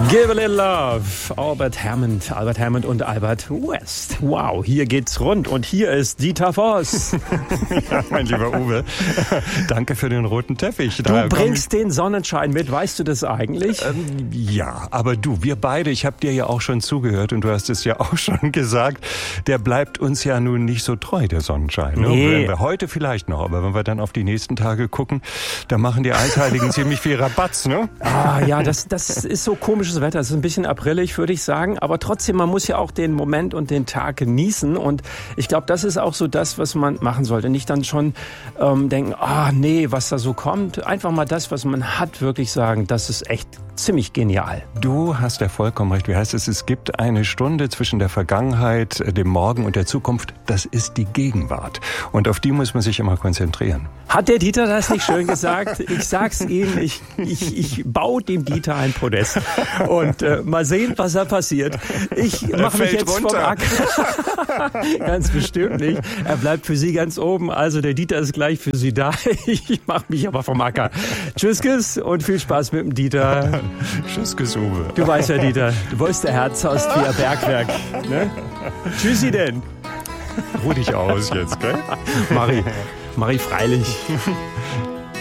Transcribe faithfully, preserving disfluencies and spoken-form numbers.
Give a little love. Albert Hammond, Albert Hammond und Albert West. Wow, hier geht's rund und hier ist Dieter Voss. Ja, mein lieber Uwe, danke für den roten Teppich. Da du bringst den Sonnenschein mit, weißt du das eigentlich? Ähm, ja, aber du, wir beide, ich habe dir ja auch schon zugehört und du hast es ja auch schon gesagt, der bleibt uns ja nun nicht so treu, der Sonnenschein. Ne? Nee. Wenn wir heute vielleicht noch, aber wenn wir dann auf die nächsten Tage gucken, da machen die Eisheiligen ziemlich viel Rabatz, ne? Ah ja, das, das ist so komisches Wetter. Es ist ein bisschen aprillig, würde ich sagen. Aber trotzdem, man muss ja auch den Moment und den Tag genießen. Und ich glaube, das ist auch so das, was man machen sollte. Nicht dann schon ähm, denken, ah nee, was da so kommt. Einfach mal das, was man hat, wirklich sagen. Das ist echt ziemlich genial. Du hast ja vollkommen recht. Wie heißt es? Es gibt eine Stunde zwischen der Vergangenheit, dem Morgen und der Zukunft. Das ist die Gegenwart. Und auf die muss man sich immer konzentrieren. Hat der Dieter das nicht schön gesagt? Ich sag's ihm, ich, ich, ich baue dem Dieter ein Podest. Und äh, mal sehen, was da passiert. Ich mache mich jetzt runter. vom Acker. Ganz bestimmt nicht. Er bleibt für Sie ganz oben. Also der Dieter ist gleich für Sie da. Ich mache mich aber vom Acker. Tschüss, Kiss und viel Spaß mit dem Dieter. Tschüss, Uwe. Du weißt ja, Dieter, du wolltest der Herzhaus via Bergwerk. Ne? Tschüssi denn. Ruh dich aus jetzt, gell? Mari, Mari freilich.